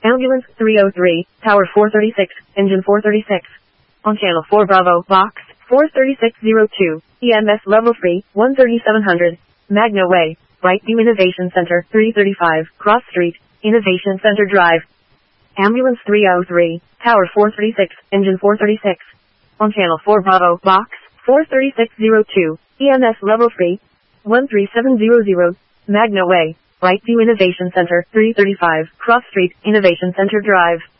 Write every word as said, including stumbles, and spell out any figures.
Ambulance three oh three, Tower four thirty-six, Engine four thirty-six. On Channel four Bravo, Box four thirty-six oh two, E M S Level three, one thirty-seven hundred, Magna Way, Brightview Innovation Center, three thirty-five, Cross Street, Innovation Center Drive. Ambulance three oh three, Tower four thirty-six, Engine four thirty-six. On Channel four Bravo, Box four thirty-six oh two, E M S Level three, one three seven zero zero, Magna Way, Brightview Innovation Center, three thirty-five, Cross Street, Innovation Center Drive.